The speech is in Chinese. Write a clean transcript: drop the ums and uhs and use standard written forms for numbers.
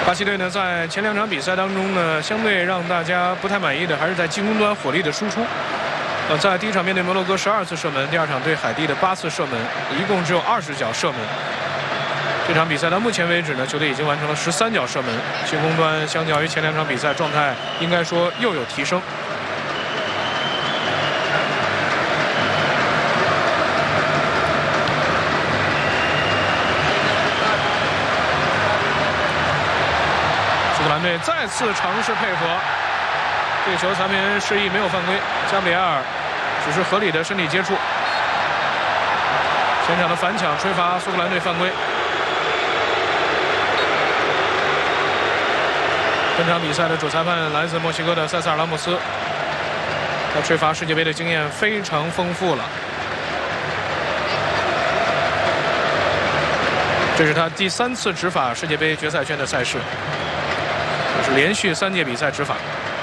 巴西队呢，在前2场比赛当中呢，相对让大家不太满意的还是在进攻端火力的输出。在第1场面对摩洛哥12次射门，第2场对海地的8次射门，一共只有20脚射门。这场比赛到目前为止呢，球队已经完成了13脚射门，进攻端相较于前2场比赛状态应该说又有提升。苏格兰队再次尝试配合，这球裁评示意没有犯规，加布里埃尔只是合理的身体接触。前场的反抢吹罚苏格兰队犯规。本场比赛的主裁判来自墨西哥的塞萨尔·拉莫斯，他吹罚世界杯的经验非常丰富了。这是他第3次执法世界杯决赛圈的赛事，这是连续3届比赛执法。